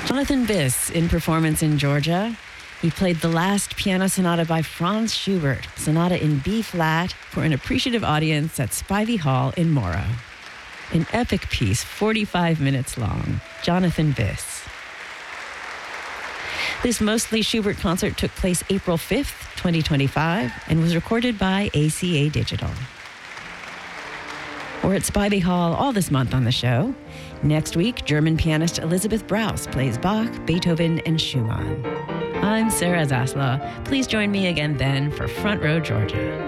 Jonathan Biss in Performance in Georgia. He played the last piano sonata by Franz Schubert, sonata in B-flat, for an appreciative audience at Spivey Hall in Morrow. An epic piece, 45 minutes long. Jonathan Biss. This mostly Schubert concert took place April 5th, 2025, and was recorded by ACA Digital. We're at Spivey Hall all this month on the show. Next week, German pianist Elizabeth Braus plays Bach, Beethoven, and Schumann. I'm Sarah Zaslow. Please join me again then for Front Row Georgia.